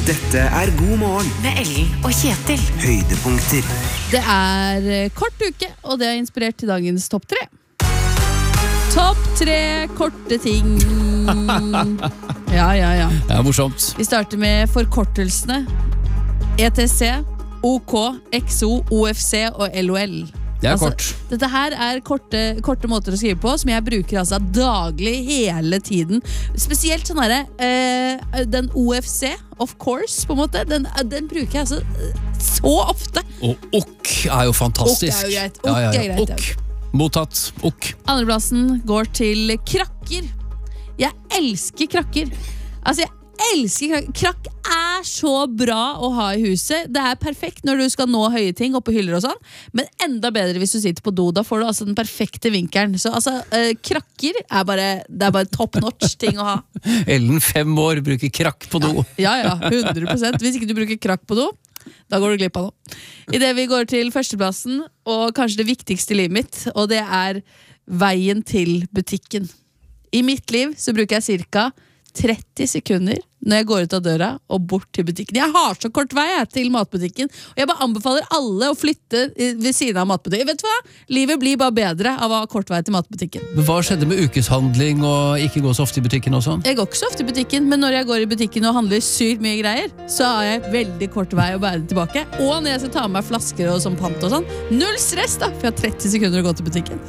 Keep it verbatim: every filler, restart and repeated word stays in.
Dette er God morgen med Ellen og Kjetil. Høydepunkter. Det er kort uke, og det er inspirert til dagens topp tre. Topp tre korte ting. Ja, ja, ja. Det er morsomt. Vi starter med forkortelsene. E T C, O K, X O, O F C og L O L. Det er Altså, kort. Dette her er korte, korte måter å skrive på som jeg bruker altså daglig hele tiden. Spesielt sånn her eh, den O F C, of course, på en måte. Den, den bruker jeg altså eh, så ofte. Og okk er jo fantastisk. Okk er jo greit. Okk er greit, ja. Okk. Mottatt. Okk. Andreplassen går til krakker. Jeg elsker krakker. Altså, jeg elsker krakker. Krakk er så bra å ha i huset. Det er perfekt når du skal nå høye ting oppe på hyller og sånn, men enda bedre hvis du sitter på do. Da får du altså den perfekte vinkelen. Så altså, eh, krakker er bare, det er bare top notch ting å ha. Ellen, fem år, bruker krakk på do. Ja, ja, hundre prosent. Hvis ikke du bruker krakk på do, da går du glipp av noe. I det vi går til førsteplassen, og kanskje det viktigste i livet mitt, og det er veien til butikken. I mitt liv så bruker jeg cirka tretti sekunder når jeg går ut av døra og bort til butikken. Jeg har så kort vei jeg, til matbutikken, og jeg bare anbefaler alle å flytte ved siden av matbutikken. Vet du hva? Livet blir bare bedre av å ha kort vei til matbutikken. Hva skjedde med ukeshandling og ikke gå så ofte i butikken og sånn? Jeg går ikke så ofte i butikken, men når jeg går i butikken og handler sykt mye greier, så har jeg veldig kort vei å bære tilbake. Og når jeg skal ta med meg flasker og sånn pant og sånn, null stress da, for jeg har tretti sekunder å gå til butikken.